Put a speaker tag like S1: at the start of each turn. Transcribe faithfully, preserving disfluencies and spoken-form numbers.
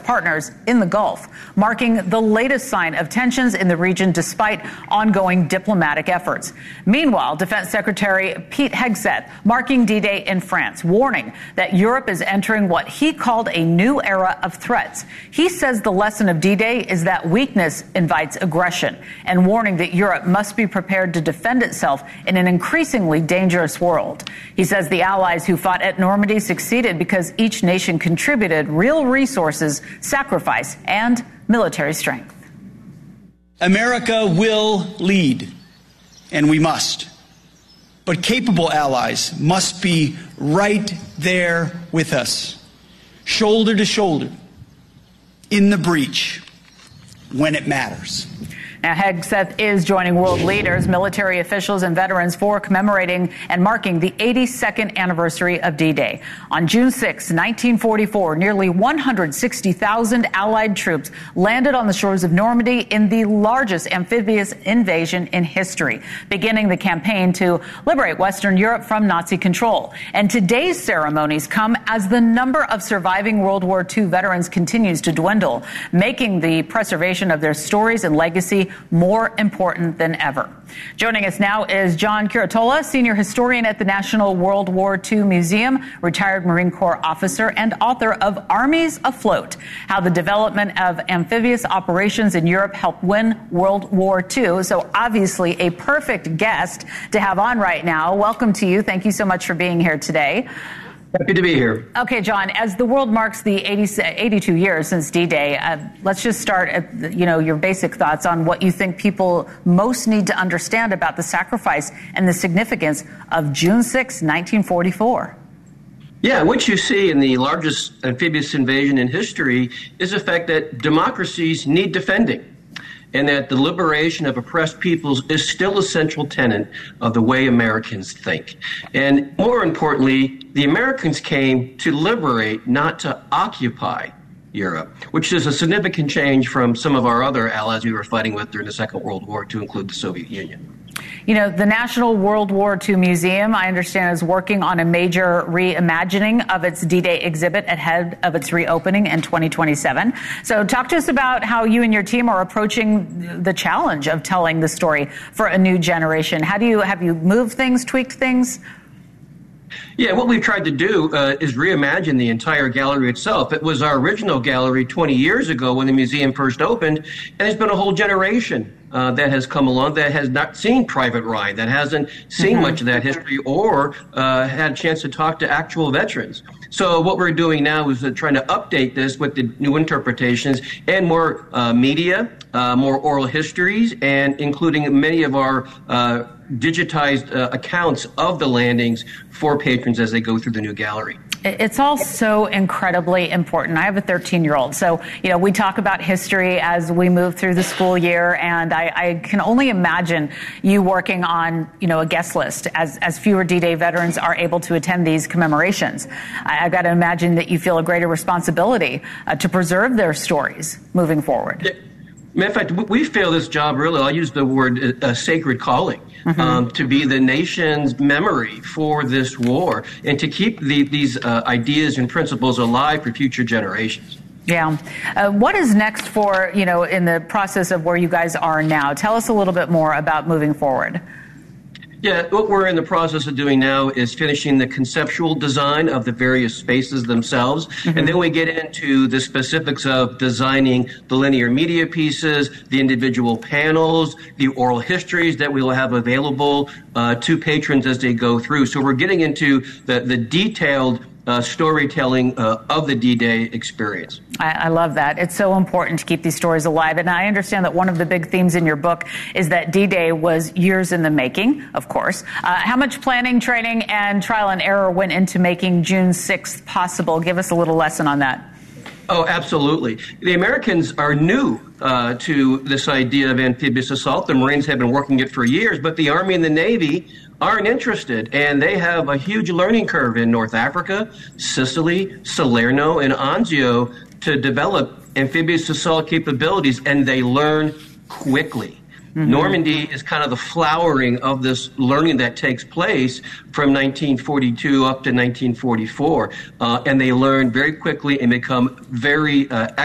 S1: partners in the Gulf, marking the latest sign of tensions in the region despite ongoing diplomatic efforts. Meanwhile, Defense Secretary Pete Hegseth marking D-Day in France, warning that Europe is entering what he called a new era of threats. He says the lesson of D-Day is that weakness invites aggression, and warning that Europe must be prepared to defend itself in an increasingly dangerous world. He says the allies who fought at Normandy succeeded because each nation contributed real resources, sacrifice, and military strength.
S2: America will lead, and we must. But capable allies must be right there with us, shoulder to shoulder, in the breach, when it matters.
S1: Now, Hegseth is joining world leaders, military officials, and veterans for commemorating and marking the eighty-second anniversary of D-Day. On June sixth, nineteen forty-four, nearly one hundred sixty thousand Allied troops landed on the shores of Normandy in the largest amphibious invasion in history, beginning the campaign to liberate Western Europe from Nazi control. And today's ceremonies come as the number of surviving World War Two veterans continues to dwindle, making the preservation of their stories and legacy more important than ever. Joining us now is John Curatola, senior historian at the National World War Two Museum, retired Marine Corps officer, and author of Armies Afloat: How the Development of Amphibious Operations in Europe Helped Win World War Two. So obviously a perfect guest to have on right now. Welcome to you. Thank you so much for being here today.
S3: Happy to be here.
S1: Okay, John, as the world marks the eighty, eighty-two years since D-Day, uh, let's just start at, you know, your basic thoughts on what you think people most need to understand about the sacrifice and the significance of June sixth, nineteen forty-four.
S3: Yeah, what you see in the largest amphibious invasion in history is the fact that democracies need defending, and that the liberation of oppressed peoples is still a central tenet of the way Americans think. And more importantly, the Americans came to liberate, not to occupy Europe, which is a significant change from some of our other allies we were fighting with during the Second World War, to include the Soviet Union.
S1: You know, the National World War Two Museum, I understand, is working on a major reimagining of its D-Day exhibit ahead of its reopening in twenty twenty-seven. So talk to us about how you and your team are approaching the challenge of telling the story for a new generation. How do you, have you moved things, tweaked things?
S3: Yeah, what we've tried to do uh, is reimagine the entire gallery itself. It was our original gallery twenty years ago when the museum first opened, and it's been a whole generation uh, that has come along that has not seen Private Ryan, that hasn't seen mm-hmm. much of that history or uh, had a chance to talk to actual veterans. So what we're doing now is uh, trying to update this with the new interpretations and more uh, media, uh, more oral histories, and including many of our uh, digitized uh, accounts of the landings for patrons as they go through the new gallery.
S1: It's all so incredibly important. I have a thirteen-year-old, so you know we talk about history as we move through the school year, and I, I can only imagine you working on you know a guest list as as fewer D-Day veterans are able to attend these commemorations. I, I've got to imagine that you feel a greater responsibility uh, to preserve their stories moving forward.
S3: Yeah. Matter of fact, we feel this job really, I'll use the word a sacred calling, mm-hmm. um, to be the nation's memory for this war and to keep the, these uh, ideas and principles alive for future generations.
S1: Yeah. Uh, what is next for, you know, in the process of where you guys are now? Tell us a little bit more about moving forward.
S3: Yeah, what we're in the process of doing now is finishing the conceptual design of the various spaces themselves. Mm-hmm. And then we get into the specifics of designing the linear media pieces, the individual panels, the oral histories that we will have available uh, to patrons as they go through. So we're getting into the, the detailed Uh, storytelling uh, of the D-Day experience.
S1: I, I love that. It's so important to keep these stories alive. And I understand that one of the big themes in your book is that D-Day was years in the making, of course. Uh, how much planning, training, and trial and error went into making June sixth possible? Give us a little lesson on that.
S3: Oh, absolutely. The Americans are new uh, to this idea of amphibious assault. The Marines have been working it for years, but the Army and the Navy aren't interested, and they have a huge learning curve in North Africa, Sicily, Salerno, and Anzio to develop amphibious assault capabilities, and they learn quickly. Mm-hmm. Normandy is kind of the flowering of this learning that takes place from nineteen forty-two up to nineteen forty-four, uh, and they learn very quickly and become very uh,